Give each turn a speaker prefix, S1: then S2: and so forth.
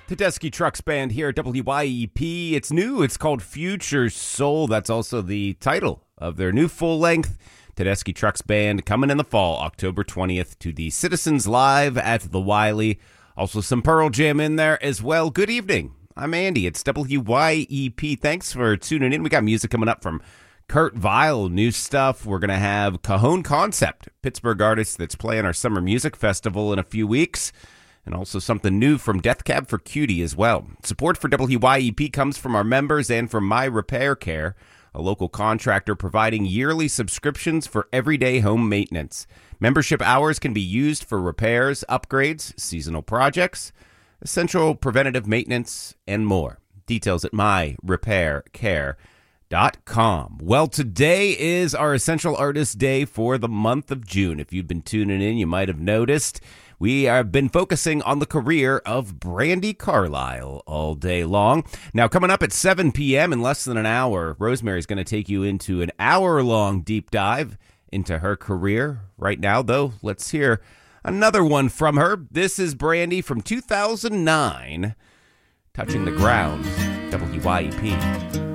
S1: Tedeschi Trucks Band here at WYEP. It's new. It's called Future Soul. That's also the title of their new full-length Tedeschi Trucks Band coming in the fall, October 20th, to the Citizens Live at the Wiley. Also some Pearl Jam in there as well. Good evening. I'm Andy. It's WYEP. Thanks for tuning in. We got music coming up from Kurt Vile, new stuff. We're going to have Cajon Concept, Pittsburgh artist that's playing our Summer Music Festival in a few weeks. And also something new from Death Cab for Cutie as well. Support for WYEP comes from our members and from My Repair Care, a local contractor providing yearly subscriptions for everyday home maintenance. Membership hours can be used for repairs, upgrades, seasonal projects, essential preventative maintenance, and more. Details at myrepaircare.com. Well, today is our Essential Artist Day for the month of June. If you've been tuning in, you might have noticed we have been focusing on the career of Brandi Carlile all day long. Now, coming up at 7 p.m. in less than an hour, Rosemary's going to take you into an hour-long deep dive into her career. Right now, though, let's hear another one from her. This is Brandi from 2009, Touching the Ground, WYEP.